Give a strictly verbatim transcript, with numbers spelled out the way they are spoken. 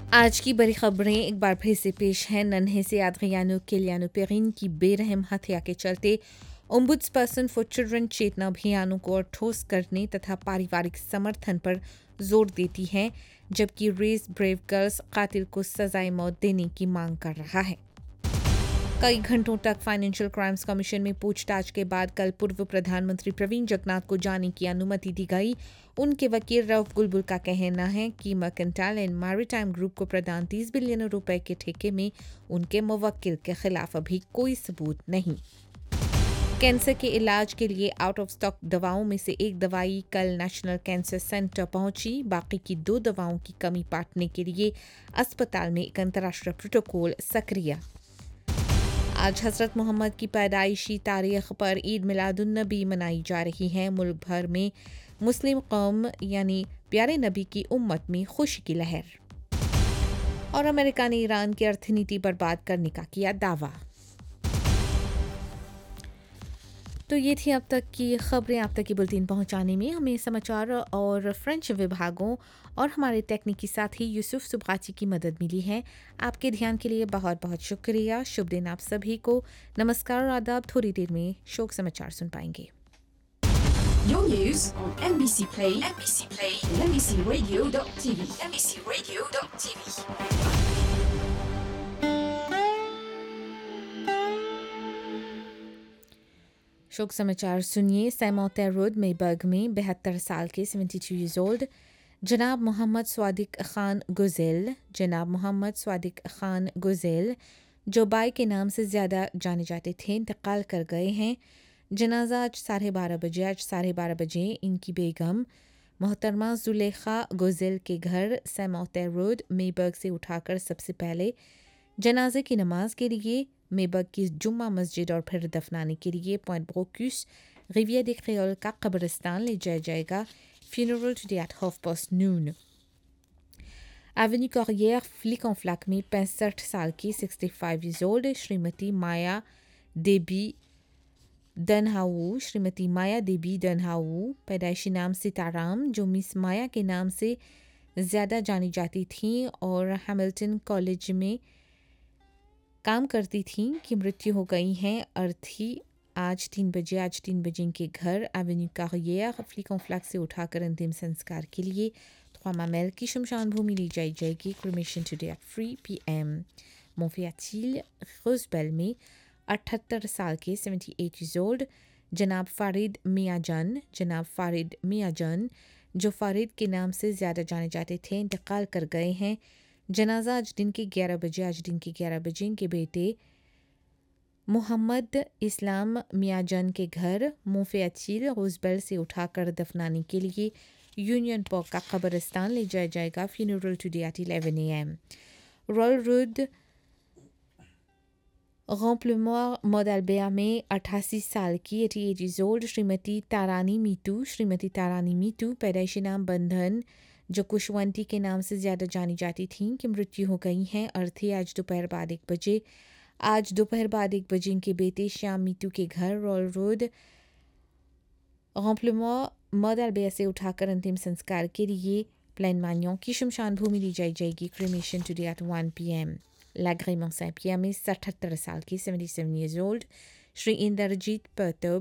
आज की बड़ी खबरें एक बार फिर से पेश हैं। नन्हे से आद्रियानो किलियानो पेरिन की बेरहम हत्या के चलते ओम्बुड्स पर्सन फॉर चिल्ड्रन चेतना अभियानों को और ठोस करने तथा पारिवारिक समर्थन पर जोर देती है, जबकि रेस ब्रेव गर्ल्स कातिल को सजाए मौत देने की मांग कर रहा है। कई घंटों तक फाइनेंशियल क्राइम्स कमीशन में पूछताछ के बाद कल पूर्व प्रधानमंत्री प्रवीण जगन्नाथ को जाने की अनुमति दी गई। उनके वकील रऊफ गुलबुल का कहना है कि मर्केंटाइल एंड मैरीटाइम ग्रुप को प्रदान तीस बिलियन रुपए के ठेके में उनके मुवक्किल के खिलाफ अभी कोई सबूत नहीं। कैंसर के इलाज के लिए आउट ऑफ स्टॉक दवाओं में से एक दवाई कल नेशनल कैंसर सेंटर पहुंची। बाकी की दो दवाओं की कमी पाटने के लिए अस्पताल में एक अंतर्राष्ट्रीय प्रोटोकॉल सक्रिय। आज हज़रत मोहम्मद की पैदाइशी तारीख पर ईद मिलादुन्नबी मनाई जा रही है। मुल्क भर में मुस्लिम कौम यानी प्यारे नबी की उम्मत में खुशी की लहर। और अमेरिका ने ईरान की अर्थनीति बर्बाद करने का किया दावा। तो ये थी अब तक की खबरें। आप तक की बुलेटिन पहुंचाने में हमें समाचार और फ्रेंच विभागों और हमारे टेक्निकी साथी यूसुफ सुब्राची की मदद मिली है। आपके ध्यान के लिए बहुत बहुत शुक्रिया। शुभ दिन आप सभी को। नमस्कार और आदाब। थोड़ी देर में शोक समाचार सुन पाएंगे। Your news on M B C Play, M B C Play, and M B C Radio dot T V, M B C Radio dot T V. शोक समाचार सुनिए। सैमोते रोड मेबर्ग में बहत्तर साल के बहत्तर ईयर्स ओल्ड जनाब मोहम्मद स्वादिक खान गुज़ेल जनाब मोहम्मद स्वादिक खान गुज़ेल जो बाई के नाम से ज़्यादा जाने जाते थे, इंतकाल कर गए हैं। जनाजा आज साढ़े बारह बजे आज साढ़े बारह बजे इनकी बेगम मोहतरमा जुलेखा गुज़ेल के घर सैमोते रोड मेबर्ग से उठाकर सबसे पहले जनाजे की नमाज के लिए मेबर्ग की जुम्मा मस्जिद और फिर दफनाने के लिए पॉइंट ब्रोक्यूस रिवियर दे क्रेओल का कब्रिस्तान ले जाया जाएगा। Funeral today at half past noon. Avenue courier flick on फ्लैक में पैंसठ साल की पैंसठ ईयर्स ओल्ड श्रीमती माया देबी डनहाऊ श्रीमती माया देबी डनहाऊ पैदाइशी नाम सीताराम, जो मिस माया के नाम से ज़्यादा जानी जाती थीं और हैमिल्टन कॉलेज में काम करती थीं, की मृत्यु हो गई हैं। अर्थी आज तीन बजे आज तीन बजे के घर एवेन्यू कार्रियर फ्लिक ऑन फ्लैक से उठाकर अंतिम संस्कार के लिए थ्वामामेल की शमशान भूमि ली जाई जाएगी। Cremation today at three P M. मोफियातील रोजबेल में अठहत्तर साल के अठहत्तर ईयर्स ओल्ड जनाब फारिद मियाजन जनाब फारिद मियाजन जो फारिद के नाम से ज़्यादा जाने जाते थे, इंतकाल कर गए हैं। जनाजा आज दिन के ग्यारह बजे आज दिन के ग्यारह बजे इनके बेटे मोहम्मद इस्लाम मियाजन के घर मोफियातील रोजबेल से उठाकर दफनाने के लिए यूनियन पॉक का कब्रिस्तान ले जाया जाएगा। Funeral today at eleven A M. Royal road रॉम्प्लेमोर मोदालबेया में अट्ठासी साल की अठासी ईयर्स ओल्ड श्रीमती तारानी मीतू श्रीमती तारानी मीतू पैदाइशी नाम बंधन जो कुशवंती के नाम से ज़्यादा जानी जाती थीं, की मृत्यु हो गई हैं। अर्थी आज दोपहर बाद एक बजे आज दोपहर बाद एक बजे इनके बेटे श्याम मीतू के घर रॉयल रोड रॉम्प्लेमोर मोदालबेया से उठाकर अंतिम संस्कार के लिए प्लेन मान्यों की शमशान भूमि ली जाई जाएगी। Cremation today at one P M. लाग्रेमों सैंपिया में सतहत्तर साल की सतहत्तर ईयर्स ओल्ड श्री इंद्रजीत परतोब